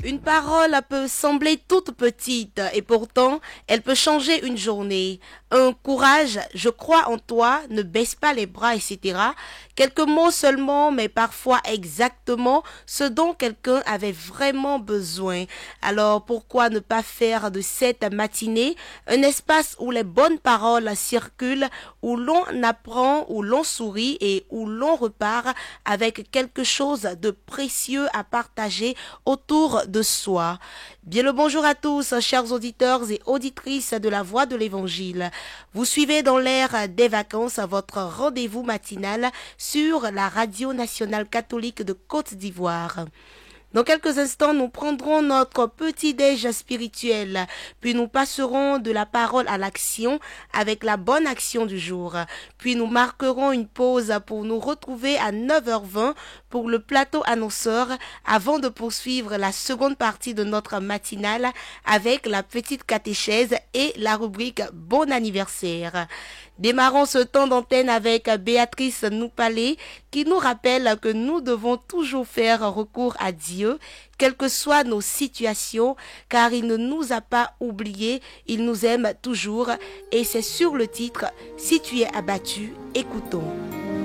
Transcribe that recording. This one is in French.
Une parole peut sembler toute petite et pourtant elle peut changer une journée. Un courage, je crois en toi, ne baisse pas les bras, etc. Quelques mots seulement, mais parfois exactement ce dont quelqu'un avait vraiment besoin. Alors pourquoi ne pas faire de cette matinée un espace où les bonnes paroles circulent, où l'on apprend, où l'on sourit et où l'on repart avec quelque chose de précieux à partager autour de soi. Bien le bonjour à tous, chers auditeurs et auditrices de la Voix de l'Évangile. Vous suivez dans l'ère des vacances votre rendez-vous matinal sur la Radio nationale catholique de Côte d'Ivoire. Dans quelques instants, nous prendrons notre petit-déj spirituel, puis nous passerons de la parole à l'action avec la bonne action du jour. Puis nous marquerons une pause pour nous retrouver à 9h20 pour le plateau annonceur avant de poursuivre la seconde partie de notre matinale avec la petite catéchèse et la rubrique Bon anniversaire. Démarrons ce temps d'antenne avec Béatrice Noupalé qui nous rappelle que nous devons toujours faire recours à Dieu, quelles que soient nos situations, car il ne nous a pas oubliés, il nous aime toujours et c'est sur le titre « Si tu es abattu, écoutons ».